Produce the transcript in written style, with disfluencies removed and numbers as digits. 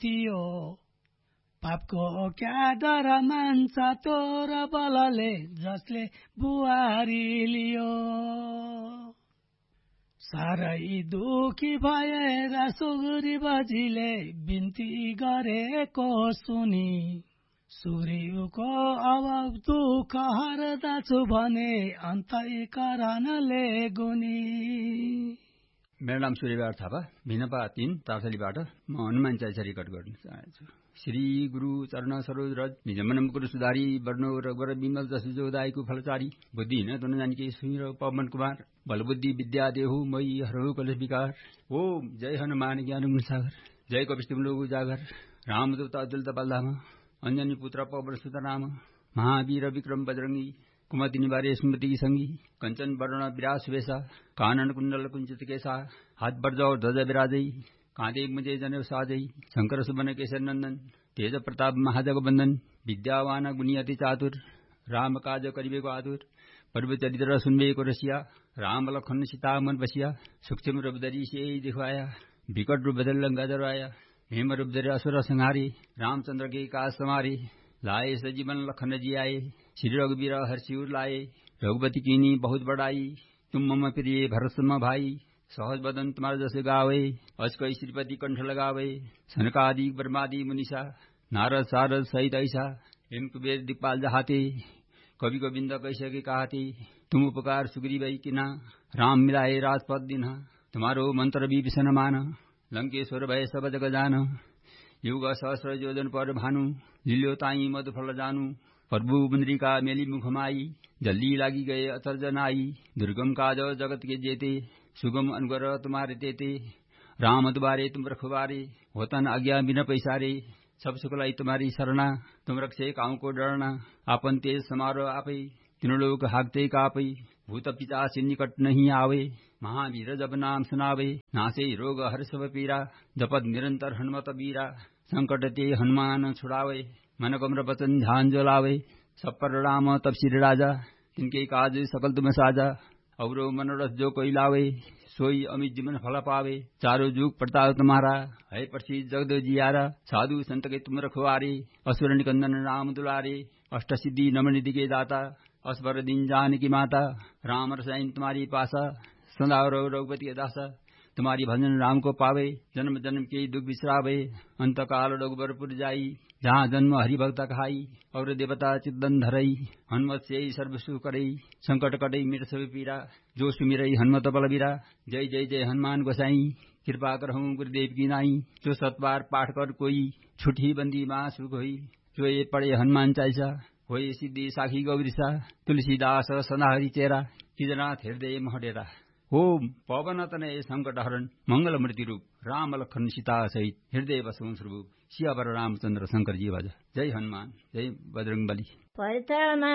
थियो पापको क्या डर मान्छ तोर बलले जसले बुहारी लियो साह्रै दुखी भएर सुग्री बजीले बिन्ती गरेको सुनि सूर्यको अब दुःख हर्दछु भने अन्तःकरणले गुनी। मेरो नाम सूर्यबहादुर थापा, भिनपा 3 तारसलीबाट म हनुमान चालिसा रेकर्ड गर्न चाहन्छु। श्री गुरु चरण सरोज रज निजमन मुकुर सुधारी वर्णो रघुवर विमल जसु जोदायको फलचारी बुद्धिहीन तुन जानिके सुमिर पवन कुमार बलबुद्धि विद्या देहु मयि हरहु कलेश विकार। ओम जय हनुमान ज्ञान गुण सागर जय कपिस्तुम लोक उजागर रामदूत अतुलित बलधाम अंजनी पुत्र पवन सुत नाम महावीर विक्रम बजरंगी कुमति निवारे स्मृति संगी कंचन वर्ण विराज वेशा कानन कुंडल कुंचित केसा हाथ बरजौ ध्वजा विराजै कांधे मुझे जनेऊ साजै शंकर सुबन केसर नंदन तेज प्रताप महाजगबंदन विद्यावान गुणी अति चातुर राम काज करिबेको आतुर प्रभु चरित्र सुनबेको रसिया राम लखन सीता मन बसिया सूक्ष्म रूप धरि सियै दिखवाया विकट रूप बदल लंका दरवाया हेम रूप धरि असुर संहारी रामचंद्र के काज समारे लाए सजीवन लखन जी आए श्री रघुवीर हर्षिउर लाए रघुपति कीनी बहुत बड़ाई तुम मम प्रिय भरतम भाई सहज बदन तुम्हारा जस गावे अजकई श्रीपति कंठ लगावे सनकादि ब्रह्मादि मुनिषा नारद सारद सहित ऐसा हेम कुबेर दिक्पाल जहाते कवि गोविंद कैसे के कहते तुम उपकार सुग्रीवै किना राम मिलाए राजपद दिना तुम्हारो मंत्र विभीषण मान लंकेश्वर भय सब जग जान युग सहस्र योजन पर भानु लिल्यो ताई मधुफल जानु प्रभु मुन्द्रिका मेली मुखमाई जल्दी लागी गए अचर्ज नाई दुर्गम काज जगत के जेते सुगम अनुग्र तुम्हारे तेते राम दुबारे तुम रखबारे होतन आज्ञा बिना पैसारे सब सुखलाई तुम्हारी शरणा तुम रक्षे काऊ को डरना आपन तेज समारोह आपै तीनों लोग हाकते कापै भूत पिचाच निकट नहीं आवे महावीर जब नाम सुनावे नासे रोग हर सब पीरा जपत निरंतर हनुमत बीरा संकट ते हनुमान छुड़ावे मन कमर बचन ध्यान जो लावे सब पर राम तब श्री राजा तिनके काज सकल तुम साजा औरो मनोरथ जो कोई लावे सोई अमित जीवन फल पावे चारों जुग प्रताप तुम्हारा है प्रसिद्ध जगद जियारा साधु संत के तुम रखवारे असुर निकंदन राम दुलारे अष्ट सिद्धि नवनिधि के दाता असबर दिन जान की माता राम रसायन तुम्हारी पासा सदा रघुपति के दासा तुम्हारी भजन राम को पावे जन्म जन्म के दुख बिसरावे अंत काल रघुबरपुर जाई जहाँ जन्म हरि भक्त खाई और देवता चिदन धरई हनुमत से सर्व सुख करई संकट कटई मिट सब पीरा जो सुमिरई हनुमत बलबीरा जय जय जय हनुमान गोसाई कृपा करहूँ गुरुदेव की नाई जो सतबार पाठ कर कोई छुट्टी बंदी माँ सुख होई जो ये पढ़े हनुमान चालीसा होई सिद्धि साखी गौरीसा तुलसीदास सदा हरि चेरा किजनाथ हृदय महडेरा। ओम पवन तनय संकट हरण मंगल मूर्ति रूप राम लखन सीता सहित हृदय बसवं स्वरूप सियावर रामचंद्र शंकर जी भज। जय हनुमान जय बजरंग बली।